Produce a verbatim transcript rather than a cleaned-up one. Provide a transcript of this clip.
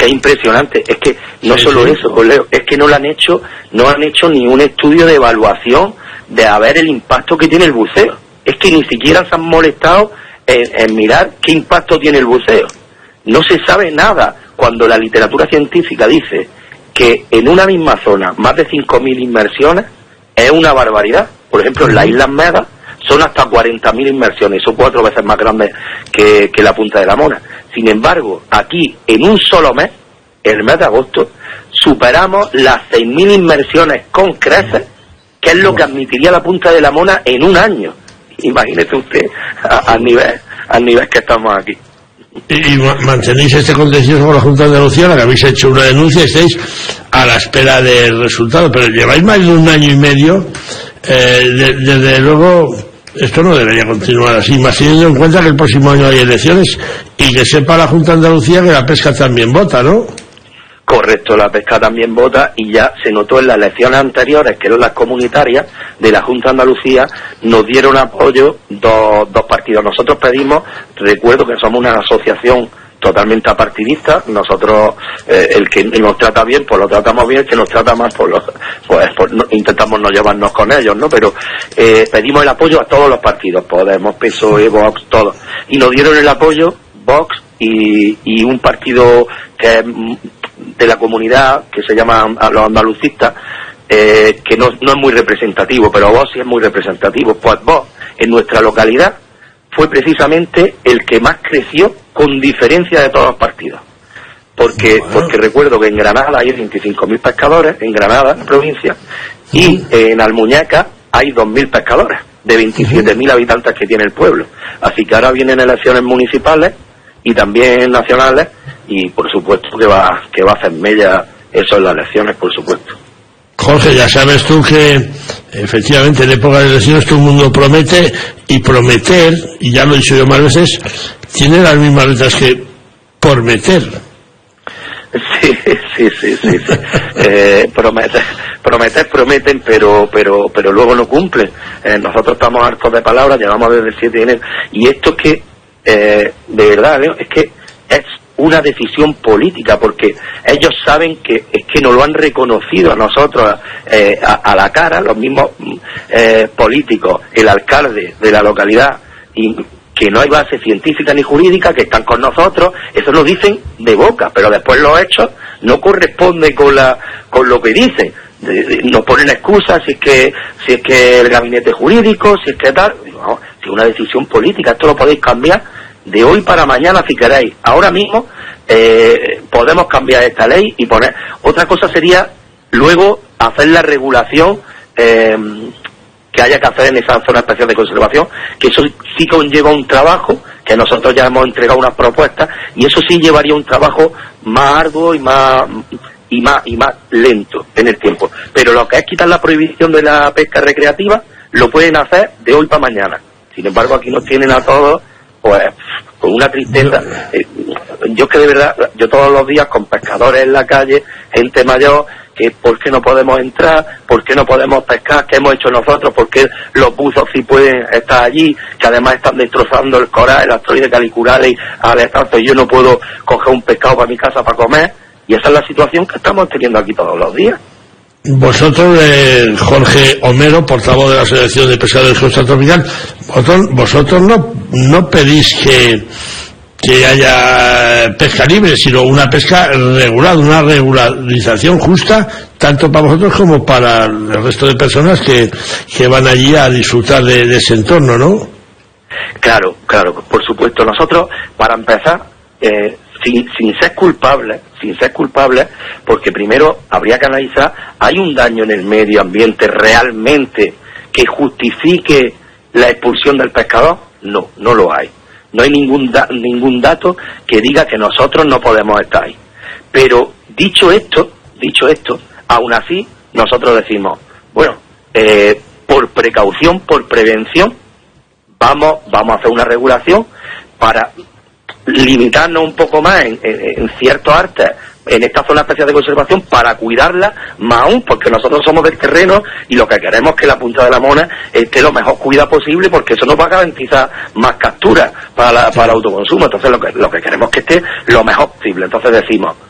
que es impresionante. Es que no sí, solo sí. eso, Leo, es que no lo han hecho, no han hecho ni un estudio de evaluación de a ver el impacto que tiene el buceo. Es que ni siquiera se han molestado en, en mirar qué impacto tiene el buceo. No se sabe nada cuando la literatura científica dice que en una misma zona más de cinco mil inmersiones es una barbaridad. Por ejemplo, en las Islas Medas son hasta cuarenta mil inmersiones, son cuatro veces más grandes que, que la Punta de la Mona. Sin embargo, aquí en un solo mes, el mes de agosto, superamos las seis mil inmersiones con creces, que es lo que admitiría la Punta de la Mona en un año. Imagínese usted al nivel, al nivel que estamos aquí. Y mantenéis este contencioso con la Junta de Andalucía, la que habéis hecho una denuncia, estáis a la espera del resultado, pero lleváis más de un año y medio. Eh, de, desde luego esto no debería continuar así, más teniendo en cuenta que el próximo año hay elecciones y que sepa la Junta de Andalucía que la pesca también vota, ¿no? Correcto, la pesca también vota, y ya se notó en las elecciones anteriores, que eran las comunitarias de la Junta de Andalucía, nos dieron apoyo dos, dos partidos. Nosotros pedimos, recuerdo que somos una asociación totalmente apartidista, nosotros, eh, el que nos trata bien, pues lo tratamos bien, el que nos trata mal, pues, lo, pues, pues no, intentamos no llevarnos con ellos, ¿no? Pero eh, pedimos el apoyo a todos los partidos, Podemos, P S O E, Vox, todos. Y nos dieron el apoyo Vox y, y un partido que es de la comunidad, que se llama los andalucistas, eh, que no, no es muy representativo, pero Vox sí es muy representativo. Pues Vox, en nuestra localidad, fue precisamente el que más creció con diferencia de todos los partidos. Porque, bueno. porque recuerdo que en Granada hay veinticinco mil pescadores, en Granada, provincia, y en Almuñécar hay dos mil pescadores, de veintisiete mil habitantes que tiene el pueblo. Así que ahora vienen elecciones municipales y también nacionales, y por supuesto que va que va a hacer mella eso en las elecciones, por supuesto. Jorge, ya sabes tú que efectivamente en época de elecciones todo el mundo promete, y prometer, y ya lo he dicho yo más veces, tiene las mismas letras que por meter. Sí, sí, sí, sí, sí. eh, prometer, prometer, prometen, pero pero pero luego no cumplen. Eh, nosotros estamos hartos de palabras, llevamos desde el siete de enero, y esto es que, eh, de verdad, Leo, es que es una decisión política, porque ellos saben que es que nos lo han reconocido a nosotros eh, a, a la cara, los mismos eh, políticos, el alcalde de la localidad, y que no hay base científica ni jurídica, que están con nosotros. Eso lo dicen de boca, pero después los hechos no corresponden con la con lo que dicen. De, de, nos ponen excusas, si es que si es que el gabinete jurídico, si es que tal. No, si es una decisión política, esto lo podéis cambiar de hoy para mañana si queréis. Ahora mismo eh, podemos cambiar esta ley y poner. Otra cosa sería luego hacer la regulación eh, que haya que hacer en esa zona especial de conservación, que eso sí conlleva un trabajo, que nosotros ya hemos entregado unas propuestas, y eso sí llevaría un trabajo más arduo y más y más y más lento en el tiempo. Pero lo que es quitar la prohibición de la pesca recreativa lo pueden hacer de hoy para mañana. Sin embargo, aquí nos tienen a todos pues con una tristeza. Eh, yo que de verdad, yo todos los días con pescadores en la calle, gente mayor, que por qué no podemos entrar, por qué no podemos pescar, qué hemos hecho nosotros, por qué los buzos sí pueden estar allí, que además están destrozando el coral, el asteroide caliculares, al estar, yo no puedo coger un pescado para mi casa para comer, y esa es la situación que estamos teniendo aquí todos los días. Vosotros, eh, Jorge Homero, portavoz de la Asociación de Pescadores Costa Tropical, vosotros, vosotros no, no pedís que que haya pesca libre, sino una pesca regulada, una regularización justa, tanto para vosotros como para el resto de personas que, que van allí a disfrutar de, de ese entorno, ¿no? Claro, claro, por supuesto. Nosotros, para empezar, eh, sin, sin ser culpables, sin ser culpables, porque primero habría que analizar, ¿hay un daño en el medio ambiente realmente que justifique la expulsión del pescador? No, no lo hay. No hay ningún da, ningún dato que diga que nosotros no podemos estar ahí. Pero dicho esto, dicho esto, aún así nosotros decimos, bueno, eh, por precaución, por prevención, vamos, vamos a hacer una regulación para limitarnos un poco más en, en, en ciertos artes en esta zona especial de conservación, para cuidarla más aún, porque nosotros somos del terreno y lo que queremos es que la Punta de la Mona esté lo mejor cuidada posible, porque eso nos va a garantizar más capturas para, la, para el autoconsumo. Entonces lo que, lo que queremos es que esté lo mejor posible. Entonces decimos,